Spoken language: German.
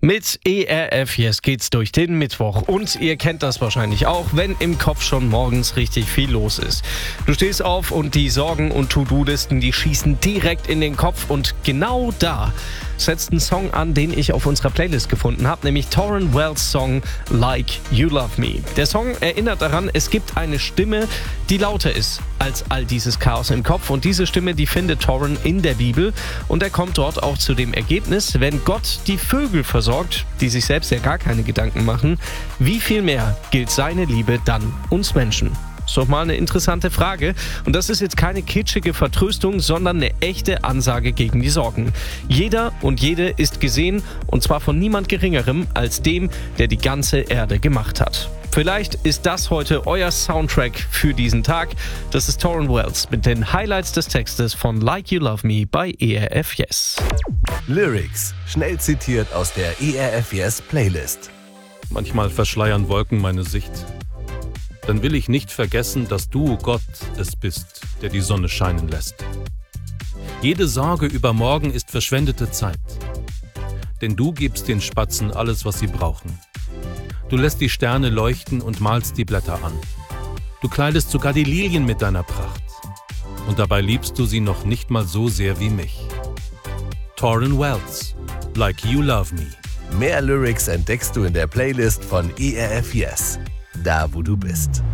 Mit ERF Yes geht's durch den Mittwoch und ihr kennt das wahrscheinlich auch, wenn im Kopf schon morgens richtig viel los ist. Du stehst auf und die Sorgen und To-Do-Listen, die schießen direkt in den Kopf und genau da setzt ein Song an, den ich auf unserer Playlist gefunden habe, nämlich Tauren Wells Song Like You Love Me. Der Song erinnert daran, es gibt eine Stimme, die lauter ist als all dieses Chaos im Kopf und diese Stimme, die findet Tauren in der Bibel und er kommt dort auch zu dem Ergebnis, wenn Gott die Vögel versorgt, die sich selbst ja gar keine Gedanken machen, wie viel mehr gilt seine Liebe dann uns Menschen? Ist doch mal eine interessante Frage. Und das ist jetzt keine kitschige Vertröstung, sondern eine echte Ansage gegen die Sorgen. Jeder und jede ist gesehen und zwar von niemand Geringerem als dem, der die ganze Erde gemacht hat. Vielleicht ist das heute euer Soundtrack für diesen Tag. Das ist Tauren Wells mit den Highlights des Textes von Like You Love Me bei ERF Yes. Lyrics, schnell zitiert aus der ERF Yes Playlist. Manchmal verschleiern Wolken meine Sicht. Dann will ich nicht vergessen, dass du, Gott, es bist, der die Sonne scheinen lässt. Jede Sorge über morgen ist verschwendete Zeit. Denn du gibst den Spatzen alles, was sie brauchen. Du lässt die Sterne leuchten und malst die Blätter an. Du kleidest sogar die Lilien mit deiner Pracht. Und dabei liebst du sie noch nicht mal so sehr wie mich. Tauren Wells, Like You Love Me. Mehr Lyrics entdeckst du in der Playlist von ERF Yes. Da, wo du bist.